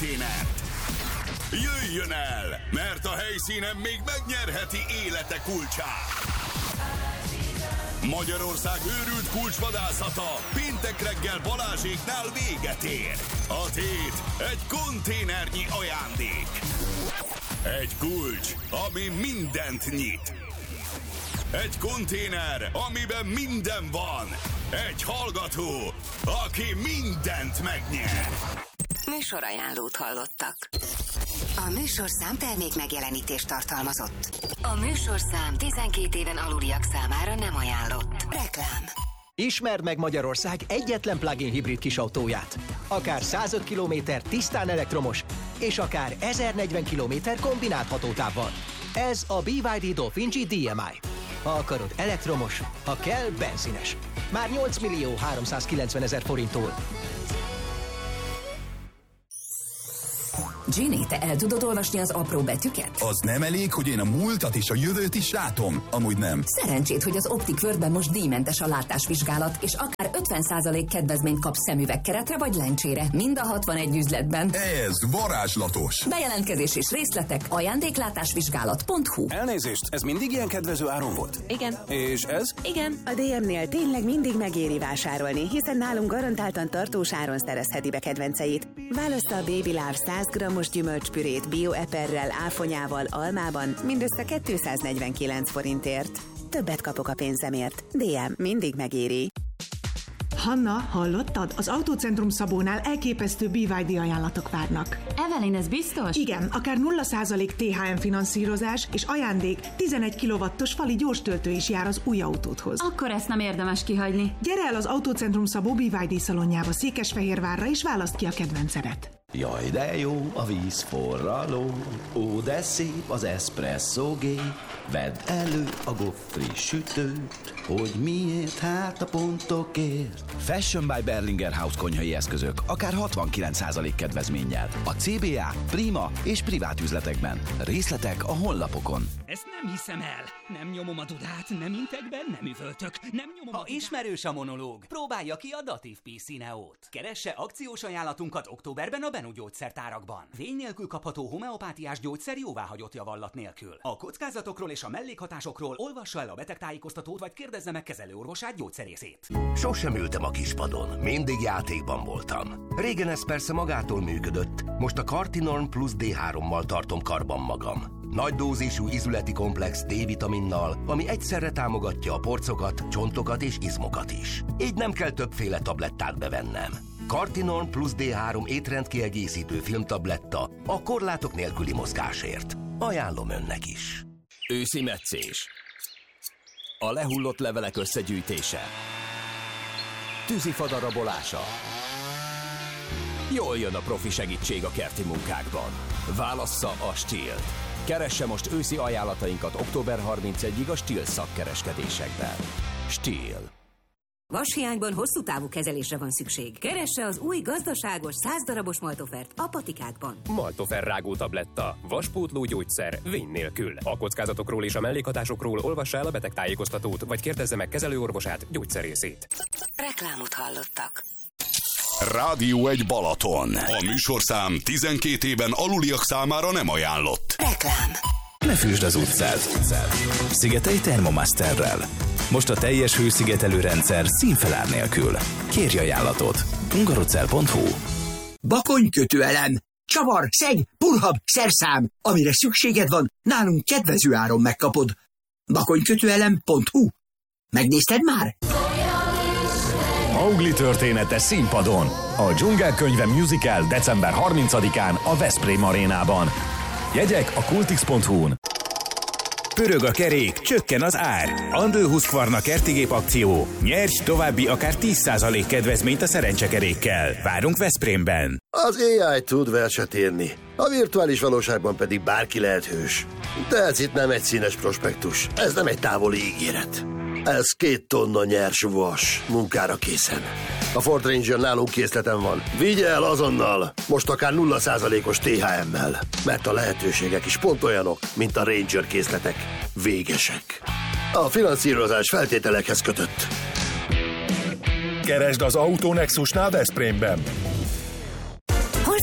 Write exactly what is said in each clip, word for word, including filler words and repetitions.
konténert. Jöjjön el, mert a helyszínen még megnyerheti élete kulcsát. Magyarország őrült kulcsvadászata péntek reggel Balázséknál véget ér. A tét egy konténernyi ajándék. Egy kulcs, ami mindent nyit. Egy konténer, amiben minden van. Egy hallgató, aki mindent megnyer. Műsorajánlót hallottak. A műsorszám termék megjelenítést tartalmazott. A műsorszám tizenkét éven aluliak számára nem ajánlott. Reklám. Ismerd meg Magyarország egyetlen plug-in hibrid kisautóját. Akár százöt kilométer tisztán elektromos, és akár ezernegyven kilométer kombinált hatótávval. Ez a bé vé dé Dolphin G dé em i. Ha akarod elektromos, ha kell benzines. Már nyolc millió háromszázkilencven ezer forinttól. Ginny, te el tudod olvasni az apró betűket? Az nem elég, hogy én a múltat és a jövőt is látom? Amúgy nem. Szerencsét, hogy az Optik Worldben most díjmentes a látásvizsgálat, és akár ötven százalék kedvezményt kapsz szemüvegkeretre vagy lencsére, mind a hatvanegy üzletben. Ez varázslatos! Bejelentkezés és részletek ajándéklátásvizsgálat pont hu. Elnézést, ez mindig ilyen kedvező áron volt? Igen. És ez? Igen. A dé em-nél tényleg mindig megéri vásárolni, hiszen nálunk garantáltan tartós áron szerezheti be kedvenceit. Választa a Baby Love száz grammos gyümölcspürét bioeperrel, áfonyával, almában mindössze kétszáznegyvenkilenc forintért. Többet kapok a pénzemért. dé em mindig megéri. Hanna, hallottad? Az Autócentrum Szabónál elképesztő bé vé dé ajánlatok várnak. Evelyn, ez biztos? Igen, akár nulla százalék té há em finanszírozás és ajándék tizenegy kilowattos fali gyorstöltő is jár az új autódhoz. Akkor ezt nem érdemes kihagyni. Gyere el az Autócentrum Szabó bé vé dé szalonjába Székesfehérvárra és válaszd ki a kedvencedet. Jaj, de jó a víz forraló, ó, de szép az eszpresszógé. Vedd elő a goffri sütőt, hogy miért, hát a pontokért. Fashion by Berlinger House konyhai eszközök, akár hatvankilenc százalék kedvezménnyel. A cé bé á, Prima és privát üzletekben. Részletek a honlapokon. Ezt nem hiszem el. Nem nyomom a dudát, nem intek be, nem üvöltök, nem nyomom ha a dudát. Ismerős a monológ, próbálja ki a Datív pé cé Neót. Keresse akciós ajánlatunkat októberben a Benu gyógyszertárakban. Vény nélkül kapható homeopátiás gyógyszer jóváhagyott javallat nélkül. A kockázatokról és a mellékhatásokról olvassa el a betegtájékoztatót, vagy kérdezze meg kezelőorvosát, gyógyszerészét. Sosem ültem a kispadon, mindig játékban voltam. Régen ez persze magától működött, most a Cartinorm Plus dé hárommal tartom karban magam. Nagy dózisú ízületi komplex D-vitaminnal, ami egyszerre támogatja a porcokat, csontokat és izmokat is. Így nem kell többféle tablettát bevennem. Cartinorm Plus dé három étrendkiegészítő filmtabletta a korlátok nélküli mozgásért. Ajánlom önnek is. Őszi metszés. A lehullott levelek összegyűjtése. Tűzifa darabolása. Jól jön a profi segítség a kerti munkákban. Válassza a Stihl-t. Keresse most őszi ajánlatainkat október harmincegyedikéig a Stihl szakkereskedésekben. Stihl. Vashiányban hosszú távú kezelésre van szükség. Keresse az új gazdaságos száz darabos Maltofert a patikákban. Maltofer rágó tabletta. Vaspótló gyógyszer. Vény nélkül. A kockázatokról és a mellékhatásokról olvassa el a betegtájékoztatót, vagy kérdezze meg kezelőorvosát, gyógyszerészét. Reklámot hallottak. Rádió egy Balaton. A műsorszám tizenkét éven aluliak számára nem ajánlott. Reklám. Ne fűsd az utcát. Szigetelj Thermomasterrel. Most a teljes hőszigetelő rendszer színfelár nélkül. Kérj ajánlatot. hungarocell pont hu. Bakonykötőelem. Csavar, szeg, purhab, szerszám. Amire szükséged van, nálunk kedvező áron megkapod. bakonykötőelem pont hu. Megnézted már? Mowgli története színpadon. A Dzsungelkönyve musical december harmincadikán a Veszprém arénában. Jegyek a kultix pont hu-n. Pörög a kerék, csökken az ár. Andő Husqvarna kertigép akció. Nyerj további akár tíz százalék kedvezményt a szerencsekerékkel. Várunk Veszprémben. Az á i tud verset írni, a virtuális valóságban pedig bárki lehet hős. De ez itt nem egy színes prospektus, ez nem egy távoli ígéret. Ez két tonna nyers vas, munkára készen. A Ford Ranger nálunk készleten van. Vigye el azonnal, most akár nulla százalékos té há emmel, mert a lehetőségek is pont olyanok, mint a Ranger készletek. Végesek. A finanszírozás feltételekhez kötött. Keresd az Autonexusnál Veszprémben. Hol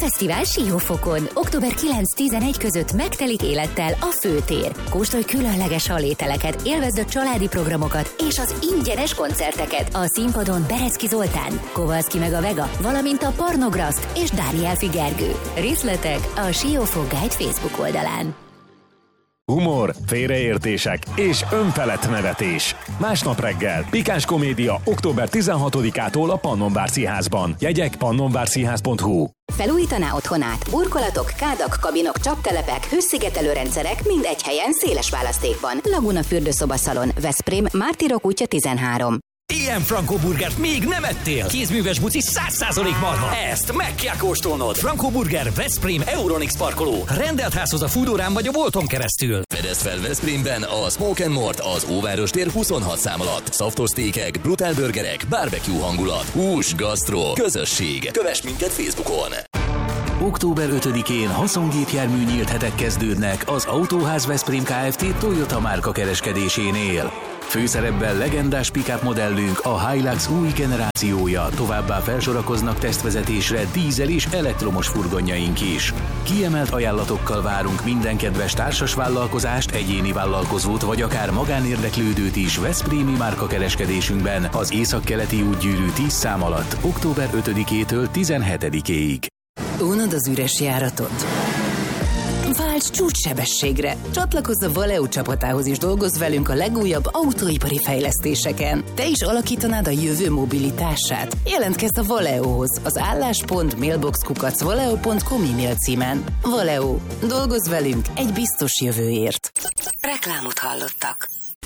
Falfesztivál Siófokon. október kilenc-tizenegy között megtelik élettel a főtér. Kóstolj különleges halételeket, élvezd a családi programokat és az ingyenes koncerteket. A színpadon Berecki Zoltán, Kovalszki meg a Vega, valamint a Pornograszt és Dániel Figergő. Részletek a Siófok Guide Facebook oldalán. Humor, félreértések és önfelett nevetés. Másnap reggel pikáns komédia október tizenhatodikától a Pannonvár Színházban. Jegyek pannonvárszínház pont hu. Felújítaná otthonát? Burkolatok, kádak, kabinok, csaptelepek, hőszigetelő rendszerek mind egy helyen széles választékban. Laguna fürdőszobaszalon, Veszprém, Mártirok útja tizenhárom. Ilyen Frankó burgert még nem ettél? Kézműves buci száz százalék marha. Ezt meg kell kóstolnod. Frankó burger Veszprém Euronix parkoló. Rendelt házhoz a Foodórán vagy a Bolton keresztül. Fedezd fel Veszprémben a Smoke and Mort az Óváros tér huszonhat szám alatt. Szaftos sztékek, brutál burgerek, barbecue hangulat, hús, gasztró, közösség. Kövess minket Facebookon. október ötödikén haszongépjármű nyílt hetek kezdődnek az Autóház Veszprém Kft. Toyota márka kereskedésénél. Főszerepben legendás pick-up modellünk, a Hilux új generációja, továbbá felsorakoznak tesztvezetésre dízel és elektromos furgonjaink is. Kiemelt ajánlatokkal várunk minden kedves társasvállalkozást, egyéni vállalkozót vagy akár magánérdeklődőt is veszprémi márkakereskedésünkben az északkeleti útgyűrű tíz szám alatt október ötödikétől tizenhetedikéig. Unod az üres járatot? Válts csúcssebességre! Csatlakozz a Valeo csapatához és dolgozz velünk a legújabb autóipari fejlesztéseken. Te is alakítanád a jövő mobilitását? Jelentkezz a Valeohoz az álláspont mailbox kukac valeo pont com e-mail címen. Valeo. Dolgozz velünk egy biztos jövőért. Reklámot hallottak.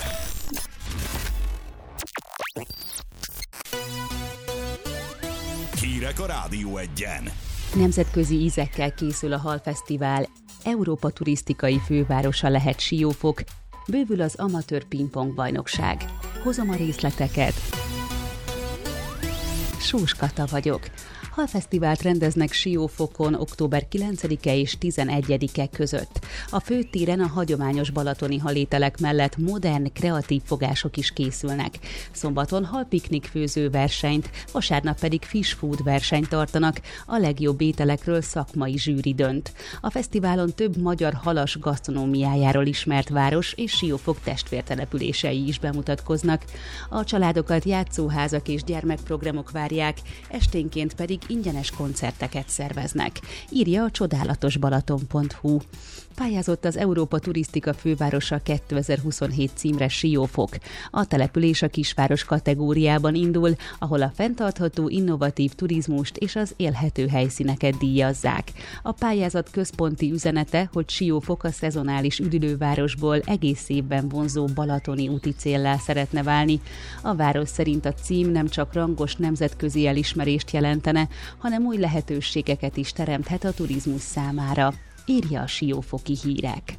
Hírek a Rádió Egyen. Nemzetközi ízekkel készül a Halfesztivál. Európa turisztikai fővárosa lehet Siófok. Bővül az amatőr pingpong bajnokság. Hozom a részleteket. Sós Kata vagyok. Halfesztivált rendeznek Siófokon október kilencedike és tizenegyedike között. A főtéren a hagyományos balatoni halételek mellett modern, kreatív fogások is készülnek. Szombaton halpiknik főző versenyt, vasárnap pedig fish food versenyt tartanak, a legjobb ételekről szakmai zsűri dönt. A fesztiválon több magyar halas gasztronómiájáról ismert város és Siófok testvértelepülései is bemutatkoznak. A családokat játszóházak és gyermekprogramok várják, esténként pedig ingyenes koncerteket szerveznek, írja a csodálatosbalaton pont hu. Pályázott az Európa turisztika fővárosa kétezer-huszonhét címre Siófok. A település a kisváros kategóriában indul, ahol a fenntartható innovatív turizmust és az élhető helyszíneket díjazzák. A pályázat központi üzenete, hogy Siófok a szezonális üdülővárosból egész évben vonzó balatoni úti céllá szeretne válni. A város szerint a cím nem csak rangos nemzetközi elismerést jelentene, hanem új lehetőségeket is teremthet a turizmus számára, írja a Siófoki Hírek.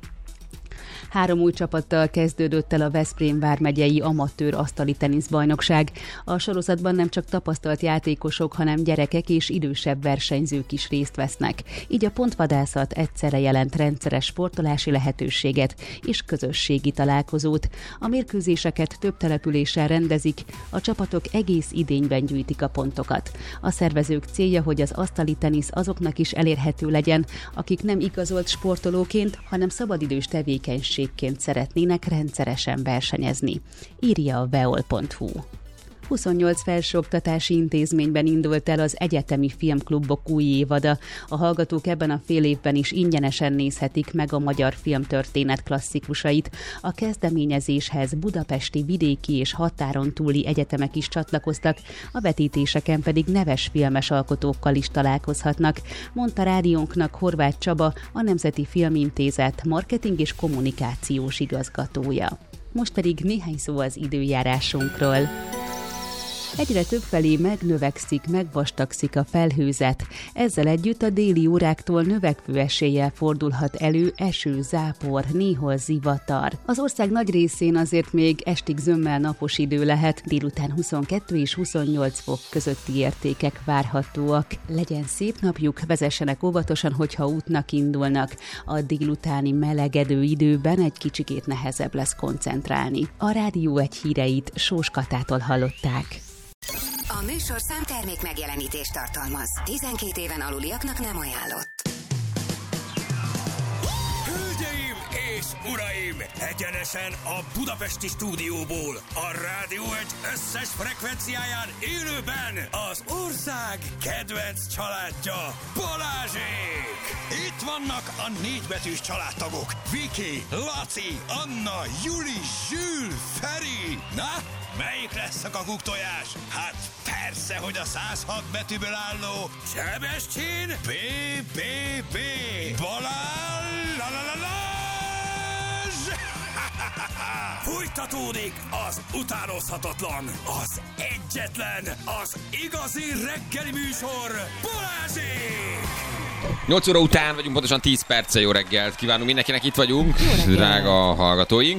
Három új csapattal kezdődött el a Veszprém vármegyei amatőr asztali teniszbajnokság. A sorozatban nem csak tapasztalt játékosok, hanem gyerekek és idősebb versenyzők is részt vesznek. Így a pontvadászat egyszerre jelent rendszeres sportolási lehetőséget és közösségi találkozót. A mérkőzéseket több településen rendezik, a csapatok egész idényben gyűjtik a pontokat. A szervezők célja, hogy az asztali tenisz azoknak is elérhető legyen, akik nem igazolt sportolóként, hanem szabadidős tevékenység szeretnének rendszeresen versenyezni, írja a veol pont hu. huszonnyolc felsőoktatási intézményben indult el az egyetemi filmklubok új évada. A hallgatók ebben a fél évben is ingyenesen nézhetik meg a magyar filmtörténet klasszikusait. A kezdeményezéshez budapesti, vidéki és határon túli egyetemek is csatlakoztak, a vetítéseken pedig neves filmes alkotókkal is találkozhatnak, mondta rádiónknak Horváth Csaba, a Nemzeti Filmintézet marketing és kommunikációs igazgatója. Most pedig néhány szó az időjárásunkról. Egyre többfelé megnövekszik, megvastagszik a felhőzet. Ezzel együtt a déli óráktól növekvő eséllyel fordulhat elő eső, zápor, néhol zivatar. Az ország nagy részén azért még estig zömmel napos idő lehet, délután huszonkettő és huszonnyolc fok közötti értékek várhatóak. Legyen szép napjuk, vezessenek óvatosan, hogyha útnak indulnak. A délutáni melegedő időben egy kicsikét nehezebb lesz koncentrálni. A Rádió egy híreit Sós Katától hallották. A műsorszám termék megjelenítést tartalmaz. tizenkét éven aluliaknak nem ajánlott. Hölgyeim és uraim! Egyenesen a budapesti stúdióból, a Rádió egy összes frekvenciáján élőben az ország kedvenc családja, Balázsék! Itt vannak a négybetűs családtagok. Viki, Laci, Anna, Juli, Zsül, Feri. Na, melyik lesz a kakuktojás? Hát persze, hogy a száz hat betűből álló Sebestyén bé bé bé Balázs! La, la, la, la. Fújtatódik az utánozhatatlan, az egyetlen, az igazi reggeli műsor, Balázsék! nyolc óra után vagyunk, pontosan tíz perccel. Jó reggelt kívánunk mindenkinek, itt vagyunk, drága hallgatóink.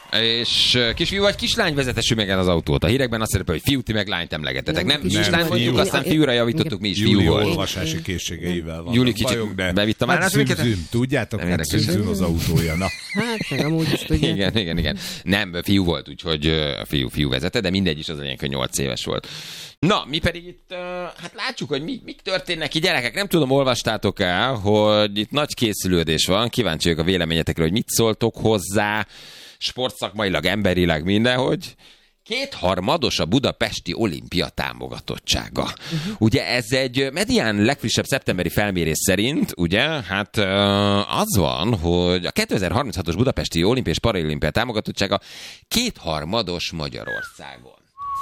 És kisfiú vagy kislány vezette sümegen az autót. A hírekben azt szerepel, hogy fiú, ti meg lányt emlegetetek. Nem, nem kislány mondjuk, aztán fiúra javítottuk, mi is fiú volt. Júli olvasási készségeivel van. Júli kicsit bevitt a már. Züm, tudjátok, meg züm az autója. Na. Hát, meg amúgy is tudja. Igen, igen, igen. Nem, fiú volt, úgyhogy a fiú, fiú vezette, de mindegy is az olyan, hogy nyolc éves volt. Na, mi pedig itt, uh, hát látjuk, hogy mi, mik történnek ki, gyerekek. Nem tudom, olvastátok el, hogy itt nagy készülődés van. Kíváncsi vagyok a véleményetekre, hogy mit szóltok hozzá, sportszakmailag, emberileg, mindenhogy. Kétharmados a budapesti olimpia támogatottsága. Uh-huh. Ugye ez egy Medián legfrissebb szeptemberi felmérés szerint, ugye, hát az van, hogy a kétezer-harminchatos budapesti olimpia és paraolimpia támogatottsága kétharmados Magyarországon.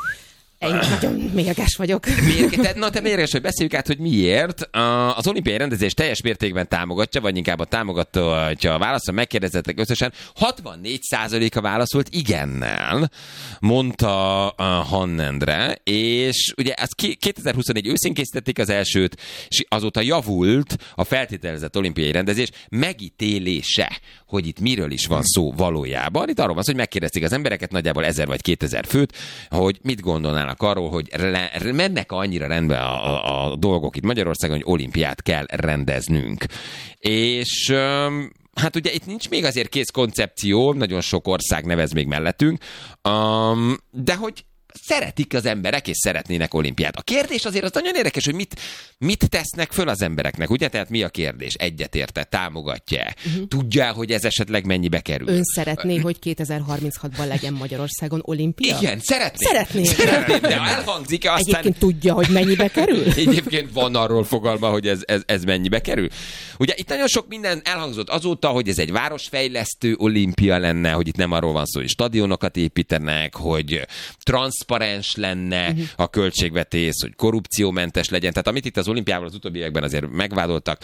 Én nagyon mérges vagyok. Miért? Na, te mérges, hogy beszéljük át, hogy miért. Az olimpiai rendezés teljes mértékben támogatja, vagy inkább a támogatja a válaszra, megkérdezettek összesen. hatvannégy százaléka válaszolt igennel, mondta a Hannendre, és ugye ezt kétezer-huszonnégy őszén készítették az elsőt, és azóta javult a feltételezett olimpiai rendezés megítélése, hogy itt miről is van szó valójában. Itt arról van szó, hogy megkérdezték az embereket, nagyjából ezer vagy kétezer főt, hogy mit gondolnál arról, hogy le, mennek annyira rendben a, a, a dolgok itt Magyarországon, hogy olimpiát kell rendeznünk. És um, hát ugye itt nincs még azért kész koncepció, nagyon sok ország nevez még mellettünk, um, de hogy szeretik az emberek, és szeretnének olimpiát. A kérdés azért az nagyon érdekes, hogy mit, mit tesznek föl az embereknek, ugye? Tehát mi a kérdés? Egyetérte, támogatja, uh-huh. tudja, hogy ez esetleg mennyibe kerül? Ön szeretné, hogy kétezer-harminchatban legyen Magyarországon olimpia? Igen, szeretné. Szeretné. Szeretné, de elhangzik aztán... Egyébként tudja, hogy mennyibe kerül? Egyébként van arról fogalma, hogy ez, ez, ez mennyibe kerül. Ugye itt nagyon sok minden elhangzott azóta, hogy ez egy városfejlesztő olimpia lenne, hogy itt nem arról van szó, hogy stadionokat építenek, hogy transzparens lenne uh-huh. a költségvetés, hogy korrupciómentes legyen. Tehát amit itt az olimpiával az utóbbi években azért megvádoltak,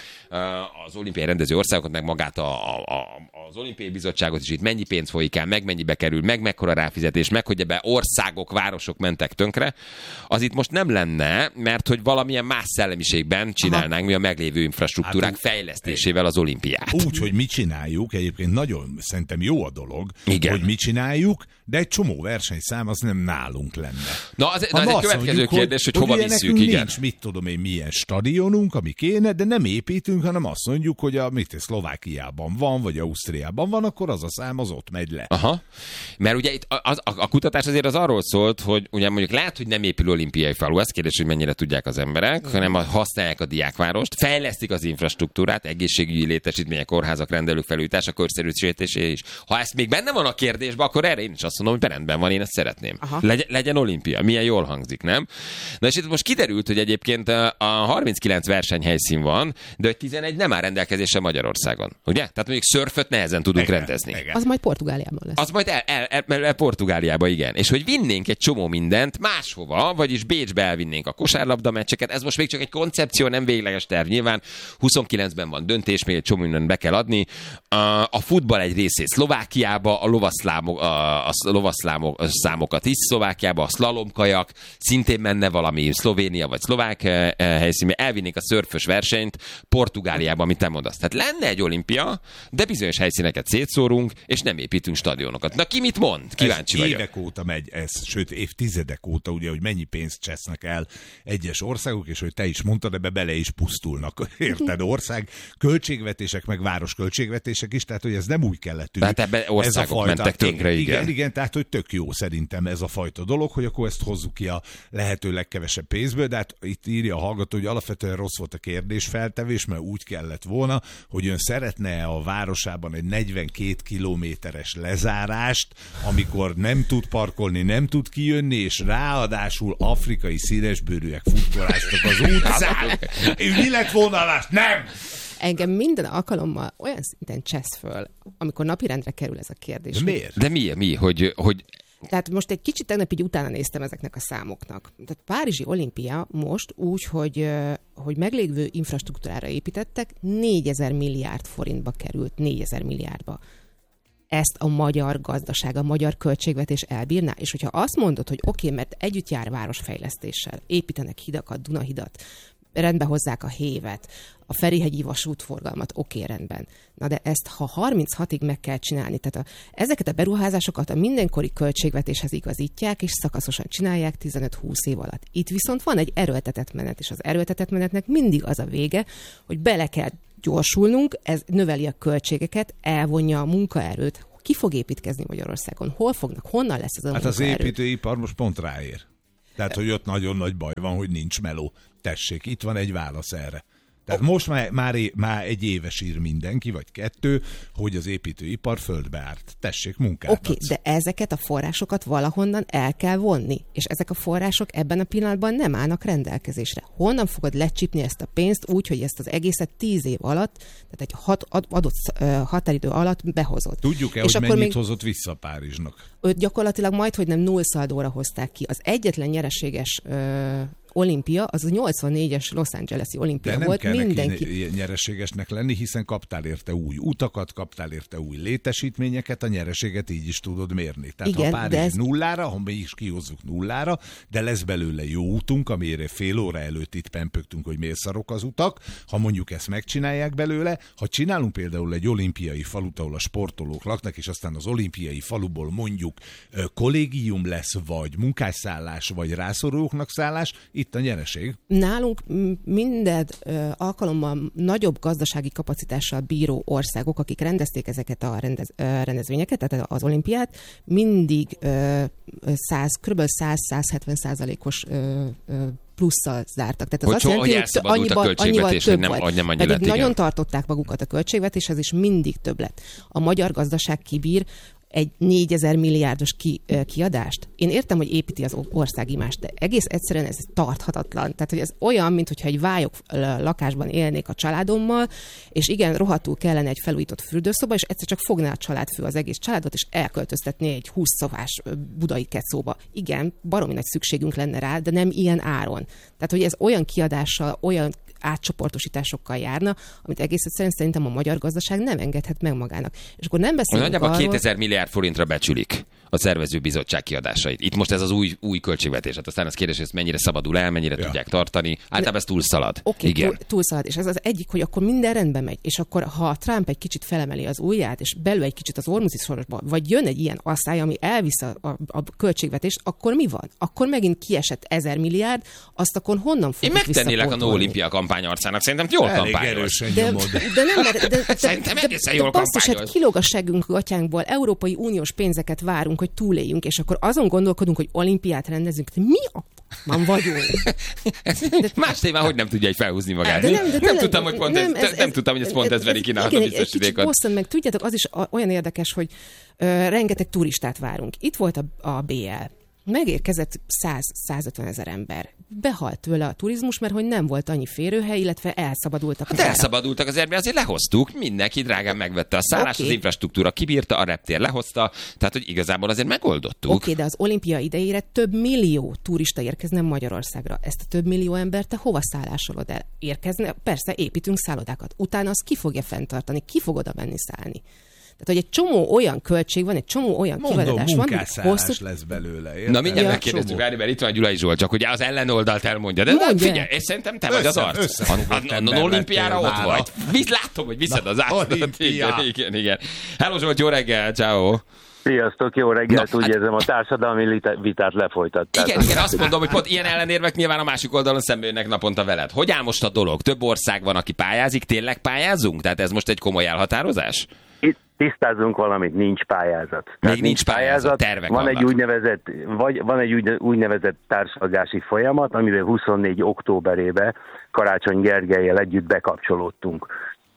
az olimpiai rendező országokat, meg magát a, a, az olimpiai bizottságot is, itt mennyi pénz folyik el, meg mennyibe kerül, meg mekkora ráfizetés, meg hogy ebbe országok, városok mentek tönkre, az itt most nem lenne, mert hogy valamilyen más szellemiségben csinálnánk Aha. mi a meglévő infrastruktúrák hát, fejlesztésével az olimpiát. Úgy, hogy mi csináljuk, egyébként nagyon szerintem jó a dolog, Igen. hogy mi csináljuk, de egy csomó versenyszám az nem nálunk lenne. Na, az, na, az egy következő mondjuk, kérdés, hogy, hogy hova visszük, igen. Nincs, mit tudom én, milyen stadionunk, ami kéne, de nem építünk, hanem azt mondjuk, hogy a mit, Szlovákiában van, vagy Ausztriában van, akkor az a szám az ott megy le. Aha. Mert ugye itt a, a, a kutatás azért az arról szólt, hogy ugye mondjuk lehet, hogy nem épül olimpiai falu, ez kérdés, hogy mennyire tudják az emberek, hanem használják a diákvárost, fejlesztik az infrastruktúrát, egészségügyi létesítmények, kórházak, rendelők felújítása, körszerűsítésé is. Ha ezt még benne van a kérdésben, akkor erre én is azt mondom, hogy rendben van, én ezt szeretném. Legy, legyen olimpia, milyen jól hangzik, nem? Na és itt most kiderült, hogy egyébként a harminckilenc versenyhelyszín van, de hogy tizenegy nem áll rendelkezésre Magyarországon. Ugye? Tehát mondjuk szörföt nehezen tudunk igen, rendezni. Igen. Az majd Portugáliában lesz. Az majd el, el, el, el, el Portugáliában, igen. És hogy vinnénk egy csomó mindent máshova, vagyis Bécsbe elvinnénk a kosárlabda meccseket. Ez most még csak egy koncepció, nem végleges terv. Nyilván huszonkilencben van döntés, még egy csomó mindent be kell adni. A, a futball egy részét Szlovákiába, a lovaszlámok, a, a lovaszlámok számokat is Szlovákiába, a szlalomkajak, szintén menne valami Szlovénia vagy szlovák helyszín, elvinnék a szörfös versenyt Portugáliába, amit te mondasz. Tehát lenne egy olimpia, de bizonyos helyszíneket szétszórunk, és nem építünk stadionokat. Na ki mit mond? Kíváncsi ez vagyok. Évek óta megy ez, sőt évtizedek óta, ugye, hogy mennyi pénzt csesznek el egyes országok, és hogy te is mondtad, ebbe bele is pusztulnak. Érted? Ország költségvetések, meg város költségvetések is, tehát hogy ez nem úgy kellett tűnik. Tehát ebbe országok mentek tönkre, igen. Igen, igen, tehát hogy tök jó szerintem ez a fajta dolog. dolog, hogy akkor ezt hozzuk ki a lehető legkevesebb pénzből, de hát itt írja a hallgató, hogy alapvetően rossz volt a kérdésfeltevés, mert úgy kellett volna, hogy ön szeretne a városában egy negyvenkét kilométeres lezárást, amikor nem tud parkolni, nem tud kijönni, és ráadásul afrikai színesbőrűek futkoráztak az utcán. Mi lett volna más? Nem! Engem minden alkalommal olyan szinten csesz föl, amikor napirendre kerül ez a kérdés. De miért? De mi? mi? Hogy, hogy... Tehát most egy kicsit tegnap így utána néztem ezeknek a számoknak. Tehát Párizsi olimpia most úgy, hogy, hogy meglévő infrastruktúrára építettek, négyezer milliárd forintba került, négyezer milliárdba. Ezt a magyar gazdaság, a magyar költségvetés elbírná, és hogyha azt mondod, hogy oké, okay, mert együtt jár városfejlesztéssel, építenek hidakat, Dunahidat, rendbe hozzák a hévet, a Ferihegyi vasútforgalmat, oké, okay, rendben. Na de ezt, ha harminchatig meg kell csinálni, tehát a, ezeket a beruházásokat a mindenkori költségvetéshez igazítják, és szakaszosan csinálják tizenöt-húsz év alatt. Itt viszont van egy erőltetett menet, és az erőltetett menetnek mindig az a vége, hogy bele kell gyorsulnunk, ez növeli a költségeket, elvonja a munkaerőt. Ki fog építkezni Magyarországon? Hol fognak? Honnan lesz ez a hát munkaerő? Hát az építőipar most pont ráér. Tehát, hogy ott nagyon nagy baj van, hogy nincs meló. Tessék, itt van egy válasz erre. Tehát most már, már, már egy éves ír mindenki, vagy kettő, hogy az építőipar földbe árt. Tessék, munkát. Oké, okay, de ezeket a forrásokat valahonnan el kell vonni, és ezek a források ebben a pillanatban nem állnak rendelkezésre. Honnan fogod lecsípni ezt a pénzt úgy, hogy ezt az egészet tíz év alatt, tehát egy hat, adott uh, határidő alatt behozod. Tudjuk-e, és hogy mennyit még hozott vissza Párizsnak? Őt gyakorlatilag majdhogy nem nullszaldóra hozták ki. Az egyetlen nyereséges uh, olimpia, az a nyolcvannégyes Los Angeles-i olimpia de nem volt. kell Mindenki... neki nyereségesnek lenni, hiszen kaptál érte új utakat, kaptál érte új létesítményeket, a nyereséget így is tudod mérni. Tehát igen, ha Párizs ez... nullára, ha mi is kihozzuk nullára, de lesz belőle jó útunk, amire fél óra előtt itt pempögtünk, hogy miért szarok az utak, ha mondjuk ezt megcsinálják belőle, ha csinálunk például egy olimpiai falut, ahol a sportolók laknak, és aztán az olimpiai faluból mondjuk kollégium lesz, vagy munkásszállás, vagy rászorulóknak szállás, itt a nyereség. Nálunk minden ö, alkalommal nagyobb gazdasági kapacitással bíró országok, akik rendezték ezeket a rendez, ö, rendezvényeket, tehát az olimpiát, mindig ö, száz, kb. száz-százhetven százalékos ö, ö, plusszal zártak. Tehát az hogy azt jelenti, hogy annyival, annyival több nem, volt. Nem Pedig lett, nagyon igen. tartották magukat a költségvetéshez, és mindig több lett. A magyar gazdaság kibír egy négyezer milliárdos ki, kiadást. Én értem, hogy építi az országimást, de egész egyszerűen ez tarthatatlan. Tehát, hogy ez olyan, mintha egy vályok lakásban élnék a családommal, és igen, rohadtul kellene egy felújított fürdőszoba, és egyszer csak fogná a családfő az egész családot, és elköltöztetné egy húsz szobás budai kecóba. Igen, baromi nagy szükségünk lenne rá, de nem ilyen áron. Tehát, hogy ez olyan kiadással, olyan átcsoportosításokkal járna, amit egész egyszerűen szerintem a magyar gazdaság nem engedhet meg magának. És akkor nem beszélünk nagyjából arról... kétezer milliárd forintra becsülik a szervezőbizottság kiadásait. Itt most ez az új, új költségvetés. Hát aztán az kérdés, hogy ez mennyire szabadul el, mennyire ja. tudják tartani. Általában ez túlszalad. Oké, okay, túl, túlszalad. És ez az egyik, hogy akkor minden rendben megy. És akkor, ha Trump egy kicsit felemeli az ujját, és belül egy kicsit az ormuzi szorosba, vagy jön egy ilyen asszály, ami elvisz a, a, a költségvetést, akkor mi van? Akkor megint kiesett ezer milliárd, azt akkor honnan fogjuk visszapótolni? Én megtennélek a No Olimpia kampányarcának. Szerintem jól kampányolsz. De, de nem, mert... De, de, Szerintem egészen jól kampányolsz. Hát kilóg a seggünk gatyánkból, Európai Uniós pénzeket várunk, hogy túléljünk, és akkor azon gondolkodunk, hogy olimpiát rendezünk. De mi a man vagyunk? De, más témán, hogy nem tudja egy felhúzni magát. De nem, de nem, tudtam, hogy pont nem, ez, ez, nem tudtam, hogy ez pont ez veri ki nálam a biztosítékot. Bosszan meg, tudjátok, az is olyan érdekes, hogy ö, rengeteg turistát várunk. Itt volt a, a bé el. Megérkezett száz-százötven ezer ember. Behalt tőle a turizmus, mert hogy nem volt annyi férőhely, illetve elszabadultak. Hát elszabadultak az erbe, azért lehoztuk, mindenki drágán megvette a szállást, okay. Az infrastruktúra kibírta, a reptér lehozta, tehát hogy igazából azért megoldottuk. Oké, okay, de az olimpia idejére több millió turista érkezne Magyarországra. Ezt a több millió embert te hova szállásolod el? Érkezne? Persze, építünk szállodákat. Utána az ki fogja fenntartani? Ki fog oda menni szállni? Tehát, hogy egy csomó olyan költség van, egy csomó olyan kiadás van, hogy hosszú... lesz belőle. Érde? Na mindjárt ja, megkérdeztük, Ári, mert itt van Gyulai Zsolt, csak ugye az ellenoldalt elmondja. De nem, figyelj, és szerintem te össze, vagy az arc. Az olimpiára ott vagy. Visz, látom, hogy viszed az árcot. Igen, igen, igen. Hello Zsolt, jó reggel, ciao. Sziasztok, jó reggelt, Na, úgy hát... érzem, a társadalmi vitát lefolytatták. Igen, igen, azt mondom, hogy pont ilyen ellenérvek nyilván a másik oldalon szembe jönnek naponta veled. Hogy áll most a dolog? Több ország van, aki pályázik, tényleg pályázunk? Tehát ez most egy komoly elhatározás? Itt, tisztázunk valamit, nincs pályázat. Még nincs, nincs pályázat, tervek van vannak. Egy úgynevezett, vagy, van egy úgy, úgynevezett társalgási folyamat, amiben huszonnégy októberében Karácsony Gergellyel együtt bekapcsolódtunk.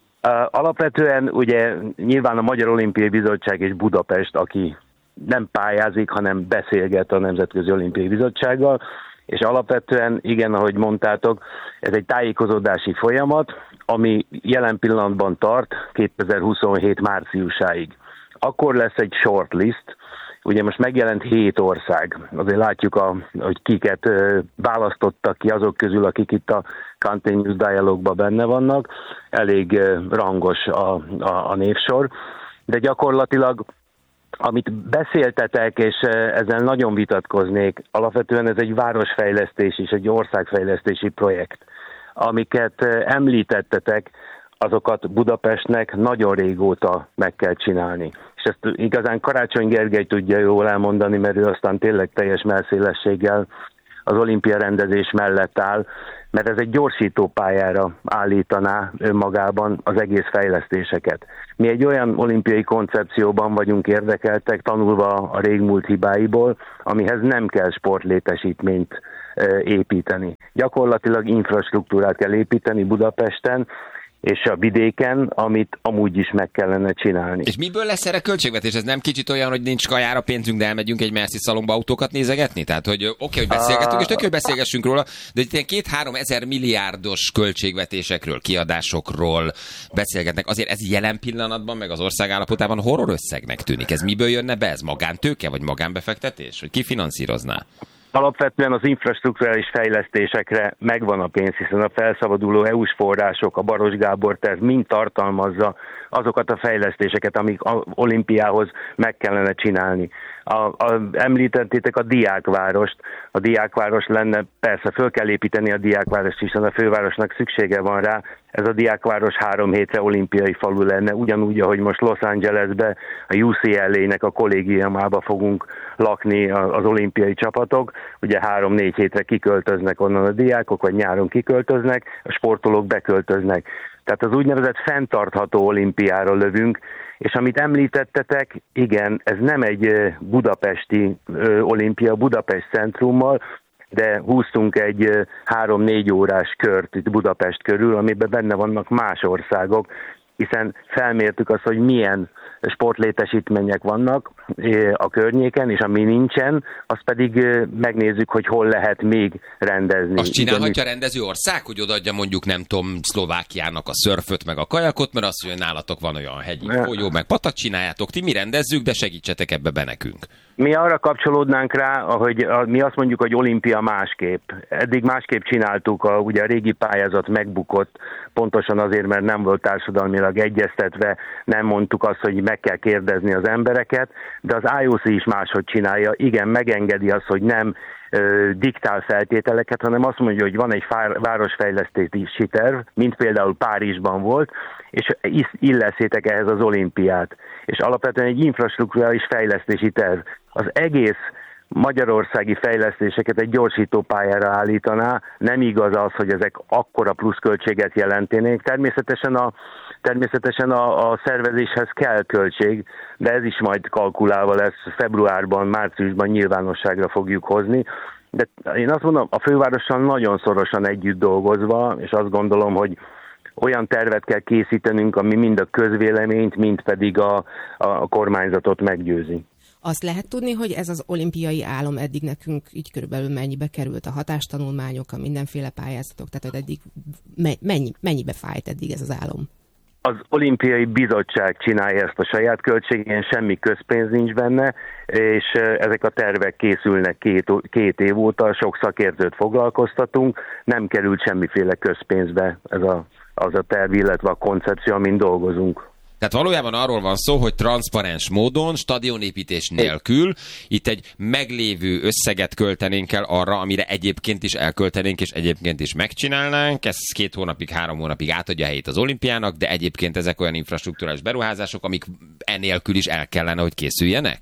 Alapvetően ugye nyilván a Magyar Olimpiai Bizottság és Budapest, aki nem pályázik, hanem beszélget a Nemzetközi Olimpiai Bizottsággal, és alapvetően, igen, ahogy mondtátok, ez egy tájékozódási folyamat, ami jelen pillanatban tart kétezer-huszonhét márciusáig. Akkor lesz egy shortlist, ugye most megjelent hét ország, azért látjuk, a, hogy kiket választottak ki azok közül, akik itt a Continuous Dialogue-ban benne vannak, elég rangos a, a, a névsor, de gyakorlatilag amit beszéltetek, és ezzel nagyon vitatkoznék, alapvetően ez egy városfejlesztés és egy országfejlesztési projekt. Amiket említettetek, azokat Budapestnek nagyon régóta meg kell csinálni. És ezt igazán Karácsony Gergely tudja jól elmondani, mert ő aztán tényleg teljes mellszélességgel az olimpia rendezés mellett áll, mert ez egy gyorsító pályára állítaná önmagában az egész fejlesztéseket. Mi egy olyan olimpiai koncepcióban vagyunk érdekeltek, tanulva a régmúlt hibáiból, amihez nem kell sportlétesítményt építeni. Gyakorlatilag infrastruktúrát kell építeni Budapesten, és a vidéken, amit amúgy is meg kellene csinálni. És miből lesz erre költségvetés? Ez nem kicsit olyan, hogy nincs kajára pénzünk, de elmegyünk egy Merci szalomba autókat nézegetni? Tehát, hogy oké, okay, hogy beszélgetünk, és tök, hogy beszélgessünk róla, de itt ilyen két-három ezer milliárdos költségvetésekről, kiadásokról beszélgetnek. Azért ez jelen pillanatban, meg az ország állapotában horror összegnek tűnik. Ez miből jönne be? Ez magántőke, vagy magánbefektetés? Hogy ki finanszírozná? Alapvetően az infrastrukturális fejlesztésekre megvan a pénz, hiszen a felszabaduló é u-s források, a Baros Gábor terv mind tartalmazza azokat a fejlesztéseket, amik az olimpiához meg kellene csinálni. A, a, említettétek a diákvárost. A diákváros lenne, persze föl kell építeni a diákvárost, hiszen a fővárosnak szüksége van rá. Ez a diákváros három hétre olimpiai falu lenne, ugyanúgy, ahogy most Los Angelesbe, a U C L A-nek a kollégiumába fogunk lakni az olimpiai csapatok. Ugye három-négy hétre kiköltöznek onnan a diákok, vagy nyáron kiköltöznek, a sportolók beköltöznek. Tehát az úgynevezett fenntartható olimpiára lövünk, és amit említettetek, igen, ez nem egy budapesti ö, olimpia, Budapest centrummal, de húztunk egy három-négy órás kört itt Budapest körül, amiben benne vannak más országok, hiszen felmértük azt, hogy milyen sportlétesítmények vannak a környéken, és ami nincsen, azt pedig megnézzük, hogy hol lehet még rendezni. Azt csinálhatja a rendező ország, hogy odaadja mondjuk, nem tudom, Szlovákiának a szörföt, meg a kajakot, mert azt mondja, hogy nálatok van olyan hegyi folyó, meg patak, csináljátok, ti mi rendezzük, de segítsetek ebbe be nekünk. Mi arra kapcsolódnánk rá, hogy mi azt mondjuk, hogy olimpia másképp. Eddig másképp csináltuk, a, ugye a régi pályázat megbukott, pontosan azért, mert nem volt társadalmilag egyeztetve, nem mondtuk azt, hogy meg kell kérdezni az embereket, de az I O C is máshogy csinálja. Igen, megengedi azt, hogy nem ö, diktál feltételeket, hanem azt mondja, hogy van egy fár, városfejlesztési terv, mint például Párizsban volt, és illeszétek ehhez az olimpiát. És alapvetően egy infrastrukturális fejlesztési terv. Az egész magyarországi fejlesztéseket egy gyorsító pályára állítaná, nem igaz az, hogy ezek akkora pluszköltséget jelentenék. Természetesen a, természetesen a, a szervezéshez kell költség, de ez is majd kalkulálva lesz, februárban, márciusban nyilvánosságra fogjuk hozni. De én azt mondom, a fővárossal nagyon szorosan együtt dolgozva, és azt gondolom, hogy olyan tervet kell készítenünk, ami mind a közvéleményt, mind pedig a, a kormányzatot meggyőzi. Azt lehet tudni, hogy ez az olimpiai álom eddig nekünk így körülbelül mennyibe került a hatástanulmányok, a mindenféle pályázatok, tehát hogy eddig mennyi, mennyibe fájt eddig ez az álom? Az Olimpiai Bizottság csinálja ezt a saját költségén, semmi közpénz nincs benne, és ezek a tervek készülnek két, két év óta, sok szakértőt foglalkoztatunk, nem került semmiféle közpénzbe ez a, az a terv, illetve a koncepció, amin dolgozunk. Tehát valójában arról van szó, hogy transzparens módon, stadionépítés nélkül itt egy meglévő összeget költenénk el arra, amire egyébként is elköltenénk, és egyébként is megcsinálnánk. Ez két hónapig, három hónapig átadja a helyét az olimpiának, de egyébként ezek olyan infrastruktúrális beruházások, amik enélkül is el kellene, hogy készüljenek?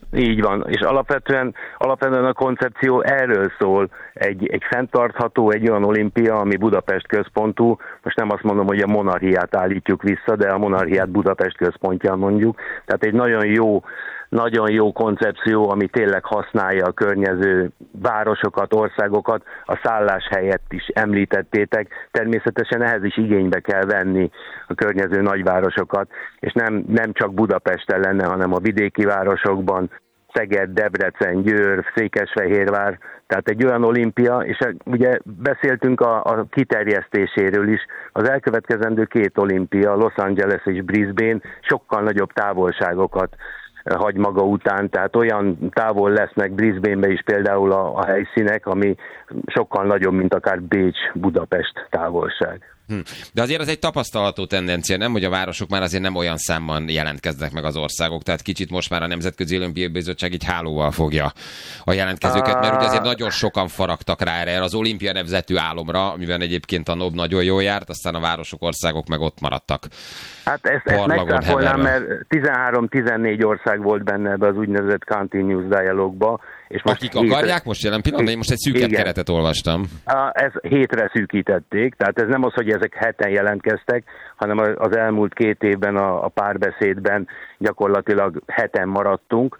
így van, és alapvetően, alapvetően a koncepció erről szól, egy, egy fenntartható, egy olyan olimpia, ami Budapest központú, most nem azt mondom, hogy a monarchiát állítjuk vissza, de a monarchiát Budapest központján mondjuk, tehát egy nagyon jó, nagyon jó koncepció, ami tényleg használja a környező városokat, országokat, a szállás helyett is említettétek, természetesen ehhez is igénybe kell venni a környező nagyvárosokat, és nem, nem csak Budapesten lenne, hanem a vidéki városokban, Szeged, Debrecen, Győr, Székesfehérvár, tehát egy olyan olimpia, és ugye beszéltünk a, a kiterjesztéséről is, az elkövetkezendő két olimpia, Los Angeles és Brisbane sokkal nagyobb távolságokat hagy maga után, tehát olyan távol lesznek Brisbane-be is például a, a helyszínek, ami sokkal nagyobb, mint akár Bécs-Budapest távolság. Hm. De azért az egy tapasztalható tendencia, nem, hogy a városok már azért nem olyan számban jelentkeznek meg az országok, tehát kicsit most már a Nemzetközi Olimpiai Bizottság így hálóval fogja a jelentkezőket, mert ugye azért nagyon sokan faragtak rá erre az olimpia nevezetű álomra, amivel egyébként a NOB nagyon jól járt, aztán a városok, országok meg ott maradtak. Hát ezt, ezt megszáfolnám, mert tizenhárom-tizennégy ország volt benne ebbe az úgynevezett Continuous Dialogue-ba. És most akik hétre... akarják most jelen pillanatban? Én most egy szűkebb igen. keretet olvastam. Ez hétre szűkítették, tehát ez nem az, hogy ezek heten jelentkeztek, hanem az elmúlt két évben a, a párbeszédben gyakorlatilag heten maradtunk.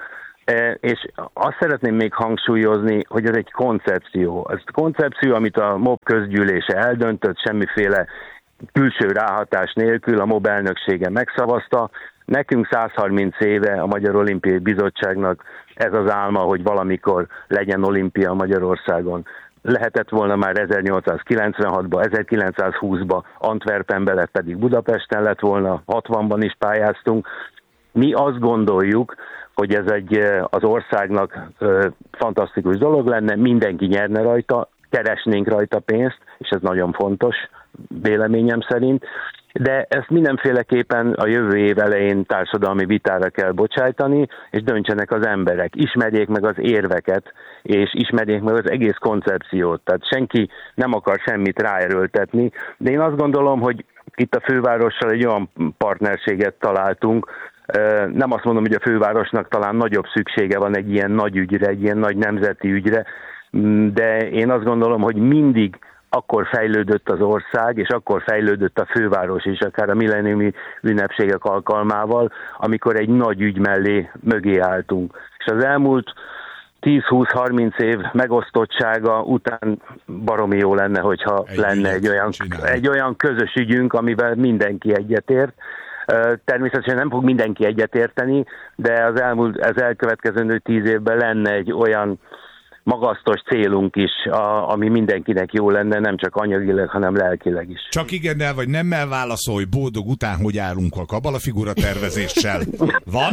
És azt szeretném még hangsúlyozni, hogy ez egy koncepció. Ez a koncepció, amit a MOB közgyűlése eldöntött, semmiféle külső ráhatás nélkül, a MOB elnöksége megszavazta. Nekünk száz harminc éve a Magyar Olimpiai Bizottságnak ez az álma, hogy valamikor legyen olimpia Magyarországon. Lehetett volna már ezernyolcszázkilencvenhatban, ezerkilencszázhúszban, Antwerpenben lett, pedig Budapesten lett volna, hatvanban is pályáztunk. Mi azt gondoljuk, hogy ez egy az országnak ö, fantasztikus dolog lenne, mindenki nyerne rajta, keresnénk rajta pénzt, és ez nagyon fontos véleményem szerint, de ezt mindenféleképpen a jövő év elején társadalmi vitára kell bocsájtani, és döntsenek az emberek, ismerjék meg az érveket, és ismerjék meg az egész koncepciót. Tehát senki nem akar semmit ráerőltetni, de én azt gondolom, hogy itt a fővárossal egy olyan partnerséget találtunk, nem azt mondom, hogy a fővárosnak talán nagyobb szüksége van egy ilyen nagy ügyre, egy ilyen nagy nemzeti ügyre, de én azt gondolom, hogy mindig akkor fejlődött az ország, és akkor fejlődött a főváros is, akár a milleniumi ünnepségek alkalmával, amikor egy nagy ügy mellé mögé álltunk. És az elmúlt tíz-húsz-harminc év megosztottsága után baromi jó lenne, hogyha egy lenne egy olyan, egy olyan közös ügyünk, amivel mindenki egyetért. Természetesen nem fog mindenki egyetérteni, de az elmúlt, az elkövetkező tíz évben lenne egy olyan magasztos célunk is, a, ami mindenkinek jó lenne, nem csak anyagileg, hanem lelkileg is. Csak igennel vagy nemmel válaszolj, boldog után, hogy állunk a kabalafigura tervezéssel. Van?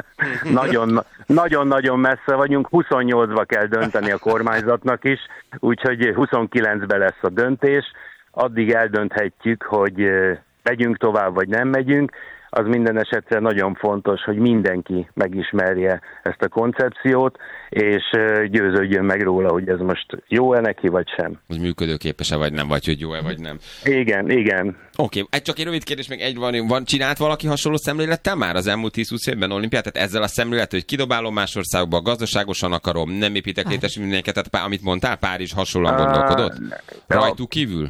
Nagyon, nagyon-nagyon messze vagyunk, huszonnyolcba kell dönteni a kormányzatnak is, úgyhogy huszonkilencben lesz a döntés, addig eldönthetjük, hogy megyünk tovább, vagy nem megyünk. Az minden esetre nagyon fontos, hogy mindenki megismerje ezt a koncepciót, és győződjön meg róla, hogy ez most jó-e neki, vagy sem. Hogy működőképes-e, vagy nem, vagy hogy jó-e, vagy nem. Igen, igen. Oké, okay. Csak egy rövid kérdés, még egy van, van, csinált valaki hasonló szemlélettel már az elmúlt tíz-húsz évben olimpiát? Tehát ezzel a szemlélet, hogy kidobálom más országokba, gazdaságosan akarom, nem építek létesítményeket, tehát amit mondtál, Párizs hasonlóan gondolkodott? Rajtuk kívül?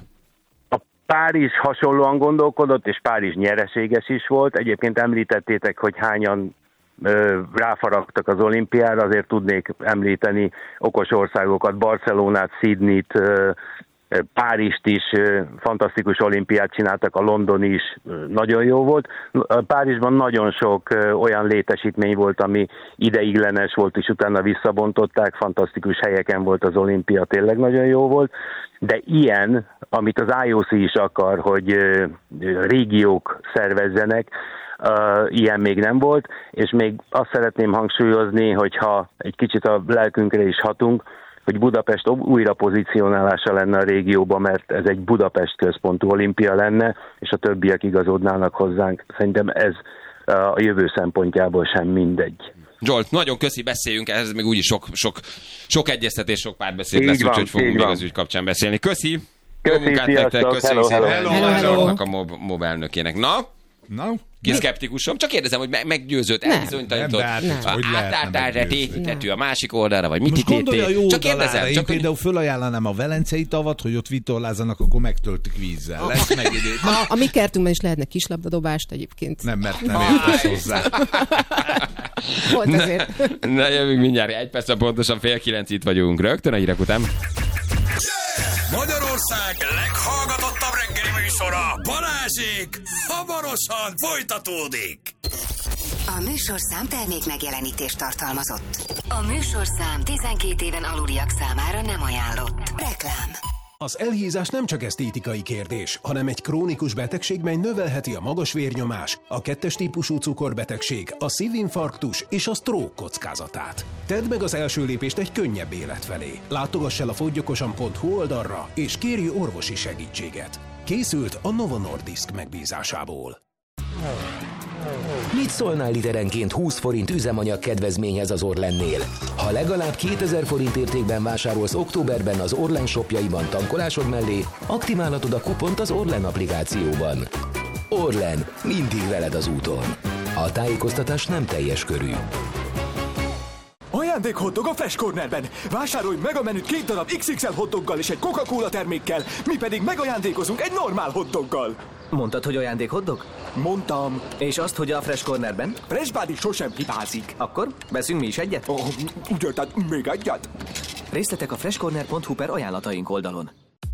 Párizs hasonlóan gondolkodott, és Párizs nyereséges is volt. Egyébként említettétek, hogy hányan ö, ráfaragtak az olimpiára, azért tudnék említeni okos országokat, Barcelonát, Sydneyt, ö, Párizst is, ö, fantasztikus olimpiát csináltak, a londoni is ö, nagyon jó volt. Párizsban nagyon sok ö, olyan létesítmény volt, ami ideiglenes volt, és utána visszabontották, fantasztikus helyeken volt az olimpia, tényleg nagyon jó volt. De ilyen, amit az I O C is akar, hogy uh, régiók szervezzenek, uh, ilyen még nem volt, és még azt szeretném hangsúlyozni, hogyha egy kicsit a lelkünkre is hatunk, hogy Budapest újra pozícionálása lenne a régióban, mert ez egy Budapest központú olimpia lenne, és a többiek igazodnának hozzánk. Szerintem ez uh, a jövő szempontjából sem mindegy. Zsolt, nagyon köszi, beszéljünk, ez még úgyis sok, sok, sok egyeztetés, sok párbeszéd lesz, úgyhogy fogunk még az ügy kapcsán beszélni. Köszi! Köszi, jó munkát nektek, köszönjük szépen! Hello, hello. Hello, hello. A MOB elnökének. Na? Na? Ki szkeptikusom, csak kérdezem, hogy meggyőződ, elbizonytanított, átáltál, tétető a másik oldalra, vagy mit most gondolja a jó csak oldalára, kérdezem, én csak például hogy... fölajánlanám a velencei tavat, hogy ott vitorlázzanak, akkor megtöltik vízzel. Lesz megidéz. A, a mi kertünkben is lehetne kislabdadobást egyébként. Nem, mert nem értesz hozzá. Volt ezért. Na, na, jövünk mindjárt, egy perc, pontosan fél kilenc itt vagyunk. Rögtön a hírek után. Magyarország leghallgatottabb reggeli műsora, Balázsék, hamarosan folytatódik. A műsorszám termék megjelenítést tartalmazott. A műsorszám tizenkét éven aluliak számára nem ajánlott. Reklám. Az elhízás nem csak esztétikai kérdés, hanem egy krónikus betegség, mely növelheti a magas vérnyomás, a kettes típusú cukorbetegség, a szívinfarktus és a stroke kockázatát. Tedd meg az első lépést egy könnyebb élet felé. Látogass el a fogyjokosan pont hu oldalra, és kérj orvosi segítséget. Készült a Novo Nordisk megbízásából. Mit szólnál literenként húsz forint üzemanyag kedvezményhez az Orlennél? Ha legalább kétezer forint értékben vásárolsz októberben az Orlen shopjaiban tankolásod mellé, aktiválhatod a kupont az Orlen applikációban. Orlen, mindig veled az úton. A tájékoztatás nem teljes körű. Ajándék hotdog a Fresh Cornerben! Vásárolj meg a menüt két darab iksz iksz el hotdoggal és egy Coca-Cola termékkel, mi pedig megajándékozunk egy normál hotdoggal. Mondtad, hogy ajándék hotdog? Mondtam. És azt, hogy a Fresh Cornerben? Fresh Body sosem hibázik. Akkor veszünk mi is egyet? Oh, ugye, tehát még egyet? Részletek a freshcorner pont hu per ajánlataink oldalon.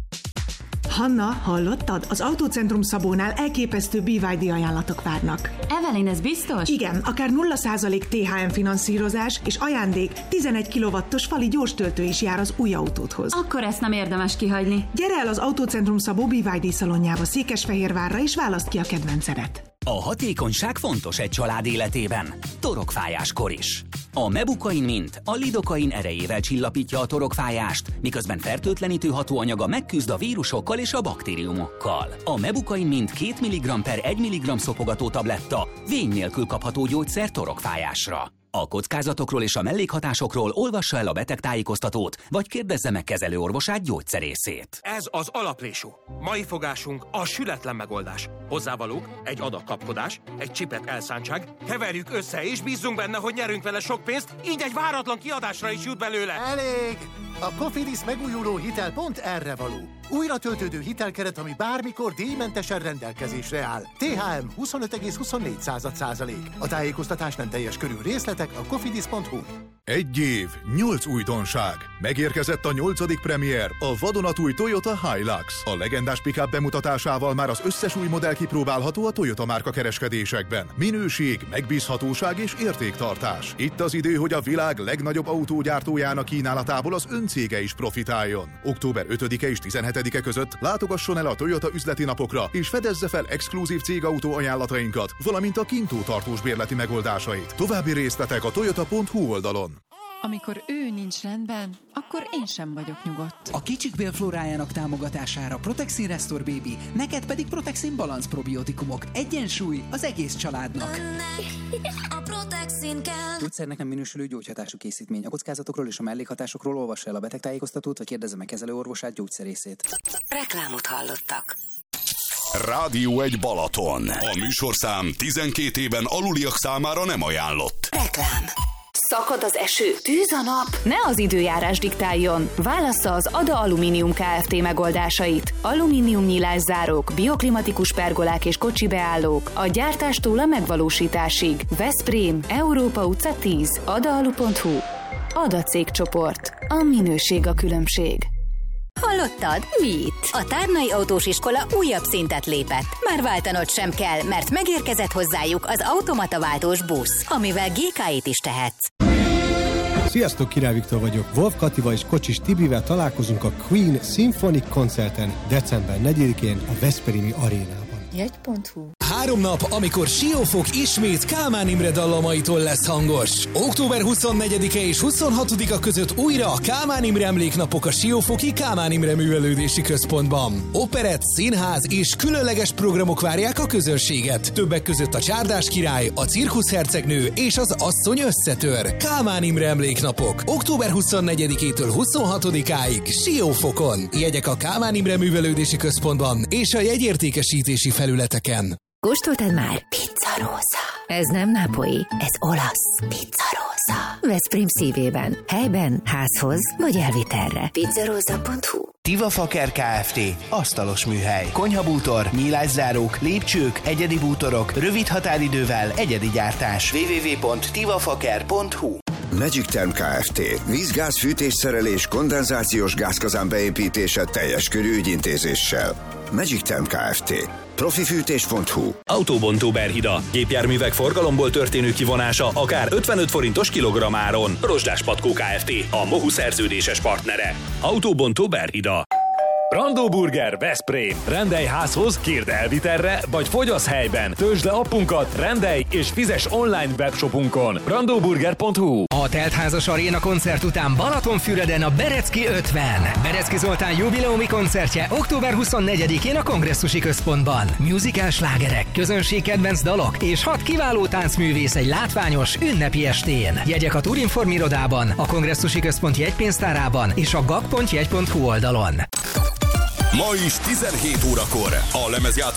Hanna, hallottad? Az Autócentrum Szabónál elképesztő bé vé dé ajánlatok várnak. Evelyn, ez biztos? Igen, akár nulla százalék té há em finanszírozás és ajándék tizenegy kilowattos fali gyorstöltő is jár az új autódhoz. Akkor ezt nem érdemes kihagyni. Gyere el az Autócentrum Szabó bé vé dé szalonjába Székesfehérvárra és válaszd ki a kedvencedet. A hatékonyság fontos egy család életében. Torokfájáskor is. A Mebukain Mint a lidokain erejével csillapítja a torokfájást, miközben fertőtlenítő hatóanyaga megküzd a vírusokkal és a baktériumokkal. A Mebukain Mint két milligramm per egy milligramm szopogató tabletta vény nélkül kapható gyógyszer torokfájásra. A kockázatokról és a mellékhatásokról olvassa el a betegtájékoztatót, vagy kérdezze meg kezelőorvosát, gyógyszerészét. Ez az alaplésú. Mai fogásunk a sületlen megoldás. Hozzávalók, egy adag kapkodás, egy csipet elszántság, keverjük össze és bízzunk benne, hogy nyerünk vele sok pénzt, így egy váratlan kiadásra is jut belőle. Elég! A Cofidis megújuló hitel pont erre való. Újra töltődő hitelkeret, ami bármikor díjmentesen rendelkezésre áll. té há em huszonöt egész huszonnégy százalék. A tájékoztatás nem teljes körű, részletek a cofidis pont hu. Egy év, nyolc újdonság. Megérkezett a nyolcadik premier, a vadonatúj Toyota Hilux. A legendás pick-up bemutatásával már az összes új modell kipróbálható a Toyota márka kereskedésekben. Minőség, megbízhatóság és értéktartás. Itt az idő, hogy a világ legnagyobb autógyártójának kínálatából az öncége is profitáljon. október ötödike és tizenhetedike között látogasson el a Toyota üzleti napokra, és fedezze fel exkluzív cégautó ajánlatainkat, valamint a kintó tartós bérleti megoldásait. További részletek a toyota pont hu oldalon. Amikor ő nincs rendben, akkor én sem vagyok nyugodt. A kicsik bélflórájának támogatására Protexin Restore Baby, neked pedig Protexin Balance probiotikumok. Egyensúly az egész családnak. A Protexin kell. Gyógyszernek nem minősülő gyógyhatású készítmény. A kockázatokról és a mellékhatásokról olvassa el a betegtájékoztatót, vagy kérdezze meg kezelőorvosát, gyógyszerészét. Reklámot hallottak. Rádió egy Balaton. A műsorszám tizenkét éven aluliak számára nem ajánlott. Reklám. Szakad az eső, tűz a nap? Ne az időjárás diktáljon. Válassza az Ada Alumínium Kft. Megoldásait. Alumínium nyílászárók, bioklimatikus pergolák és kocsi beállók. A gyártástól a megvalósításig. Veszprém, Európa utca tíz. adaalu pont hu. Ada cégcsoport. A minőség a különbség. Hallottad? Mit? A Tárnai Autós Iskola újabb szintet lépett. Már váltanod sem kell, mert megérkezett hozzájuk az automata váltós busz, amivel gé ká-t is tehetsz. Sziasztok, Király Viktor vagyok. Wolf Katival és Kocsis Tibivel találkozunk a Queen Symphonic koncerten december negyedikén a Veszprémi Arénában. jegy pont hu. Három nap, amikor Siófok ismét Kálmán Imre dallamaitól lesz hangos. október huszonnegyedike és huszonhatodika között újra a Kálmán Imre emléknapok a Siófoki Kálmán Imre Művelődési Központban. Operett, színház és különleges programok várják a közönséget. Többek között a Csárdás király, a Cirkuszhercegnő és az Asszony összetör. Kálmán Imre emléknapok. október huszonnegyedikétől huszonhatodikáig Siófokon. Jegyek a Kálmán Imre Művelődési Központban és a jegyértékesítési felületeken. Kóstoltad már? Pizza. Pizzarosa. Ez nem nápolyi, ez olasz. Pizzarosa. Veszprém szívében, helyben, házhoz vagy elvitelre. pizzarosa pont hu. Tivafaker Kft. Asztalos műhely. Konyhabútor, nyílászárók, lépcsők, egyedi bútorok, rövid határidővel, egyedi gyártás. double-u double-u double-u pont tivafaker pont hu. Magic Term Kft. Vízgáz, fűtésszerelés, kondenzációs gázkazán beépítése teljes körű ügyintézéssel. Magic Term Kft. Profifűtés pont hu. Autóbontó Berhida. Gépjárművek forgalomból történő kivonása akár ötvenöt forintos kilogrammáron. Rozsdás Patkó Kft. A MOHU szerződéses partnere. Autóbontó Berhida. Brandó Burger Veszprém. Rendelj házhoz, kérd elvitelre, vagy fogyasz helyben. Töltsd le appunkat, rendelj és fizes online webshopunkon. brandó burger pont hu. A Teltházas Aréna koncert után Balatonfüreden a Berecki ötven. Berecki Zoltán jubileumi koncertje október huszonnegyedikén a Kongresszusi Központban. Musical slágerek, közönségkedvenc dalok és hat kiváló táncművész egy látványos, ünnepi estén. Jegyek a Turinform irodában, a Kongresszusi Központ jegypénztárában és a gag pont jegy pont hu oldalon. Ma is tizenhét órakor a lemezjátszó